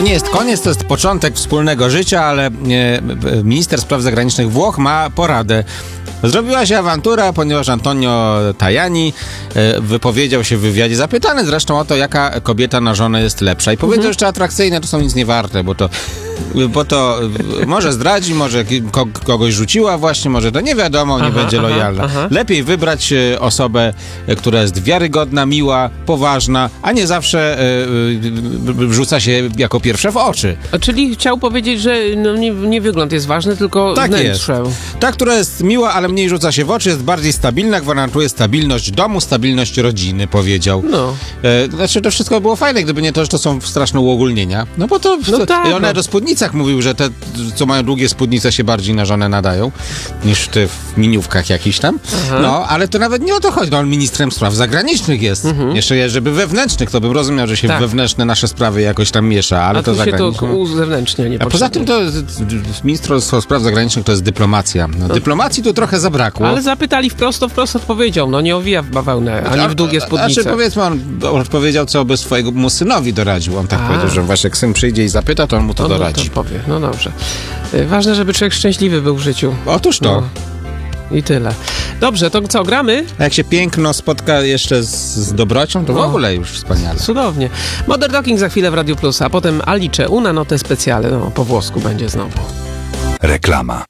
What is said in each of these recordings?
To nie jest koniec, to jest początek wspólnego życia, ale minister spraw zagranicznych Włoch ma poradę. Zrobiła się awantura, ponieważ Antonio Tajani wypowiedział się w wywiadzie, zapytany zresztą o to, jaka kobieta na żonę jest lepsza. I powiedział, że te atrakcyjne to są nic nie warte, bo to może zdradzi, może kogoś rzuciła właśnie, może to nie wiadomo, nie będzie lojalna. Lepiej wybrać osobę, która jest wiarygodna, miła, poważna, a nie zawsze rzuca się jako pierwsza w oczy. Czyli chciał powiedzieć, że nie wygląd jest ważny, tylko tak wnętrze. Jest. Ta, która jest miła, ale mniej rzuca się w oczy, jest bardziej stabilna, gwarantuje stabilność domu, stabilność rodziny, powiedział. No. Znaczy, to wszystko było fajne, gdyby nie to, że to są straszne uogólnienia. No bo to... tak, one do spódnicach mówił, że te, co mają długie spódnice, się bardziej na żonę nadają, niż te w miniówkach jakichś tam. No, ale to nawet nie o to chodzi. No, on ministrem spraw zagranicznych jest. Jeszcze żeby wewnętrznych, to bym rozumiał, że się wewnętrzne nasze sprawy jakoś tam miesza, ale to zagraniczne. A tu się to zewnętrznie nie A poza tym to ministrostwo spraw zagranicznych to jest dyplomacja. Dyplomacji tu trochę zabrakło. Ale zapytali wprost odpowiedział. No nie owija w bawełnę, ani w długie spódnice. Znaczy powiedzmy, on odpowiedział, co by swojemu synowi doradził. On tak powiedział, że właśnie jak syn przyjdzie i zapyta, to on mu to doradzi. To powie. No dobrze. Ważne, żeby człowiek szczęśliwy był w życiu. Otóż to. No. I tyle. Dobrze, to co, gramy? A jak się piękno spotka jeszcze z dobrocią, to w ogóle już wspaniale. Cudownie. Modern Talking za chwilę w Radio Plus, a potem Alice una notte speciale. No, po włosku będzie znowu. Reklama.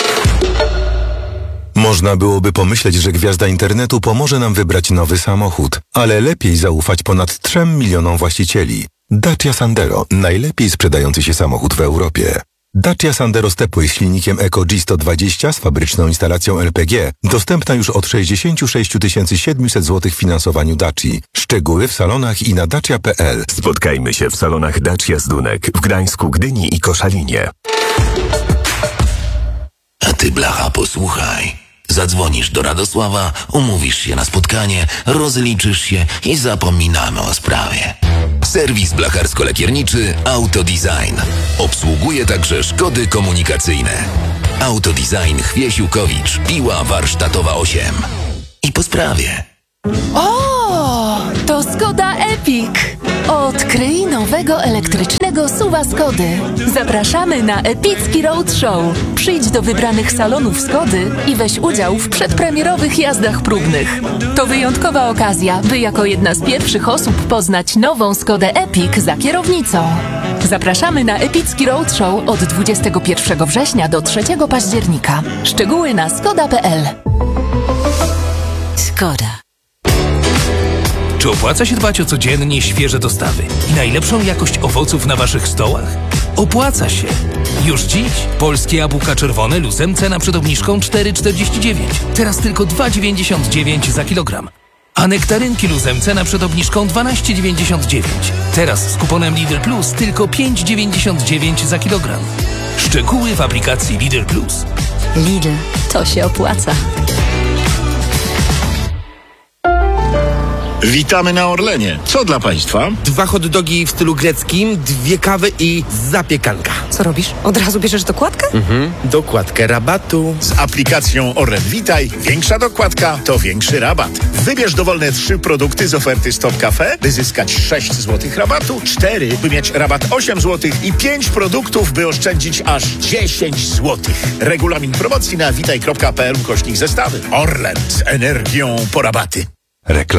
Można byłoby pomyśleć, że gwiazda internetu pomoże nam wybrać nowy samochód, ale lepiej zaufać ponad 3 milionom właścicieli. Dacia Sandero, najlepiej sprzedający się samochód w Europie. Dacia Sandero Stepway z silnikiem Eco G120 z fabryczną instalacją LPG, dostępna już od 66 700 zł w finansowaniu Daci. Szczegóły w salonach i na dacia.pl. Spotkajmy się w salonach Dacia Zdunek w Gdańsku, Gdyni i Koszalinie. A ty, blacha, posłuchaj. Zadzwonisz do Radosława, umówisz się na spotkanie, rozliczysz się i zapominamy o sprawie. Serwis blacharsko-lakierniczy Autodesign. Obsługuje także szkody komunikacyjne. Autodesign Chwiesiłkowicz, Piła Warsztatowa 8. I po sprawie. O, to Skoda Epic. Odkryj nowego elektrycznego SUV-a Skody. Zapraszamy na epicki roadshow. Przyjdź do wybranych salonów Skody i weź udział w przedpremierowych jazdach próbnych. To wyjątkowa okazja, by jako jedna z pierwszych osób poznać nową Skodę Epic za kierownicą. Zapraszamy na epicki roadshow od 21 września do 3 października. Szczegóły na skoda.pl. Skoda. Czy opłaca się dbać o codziennie świeże dostawy i najlepszą jakość owoców na waszych stołach? Opłaca się! Już dziś polskie jabłka czerwone luzem cena przed obniżką 4,49. Teraz tylko 2,99 za kilogram. A nektarynki luzem cena przed obniżką 12,99. Teraz z kuponem Lidl Plus tylko 5,99 za kilogram. Szczegóły w aplikacji Lidl Plus. Lidl, to się opłaca. Witamy na Orlenie. Co dla Państwa? 2 hot dogi w stylu greckim, 2 kawy i zapiekanka. Co robisz? Od razu bierzesz dokładkę? Dokładkę rabatu. Z aplikacją Orlen Witaj większa dokładka to większy rabat. Wybierz dowolne 3 produkty z oferty Stop Cafe, by zyskać 6 zł rabatu, 4, by mieć rabat 8 zł i 5 produktów, by oszczędzić aż 10 zł. Regulamin promocji na witaj.pl/zestawy. Orlen z energią po rabaty. Reklama.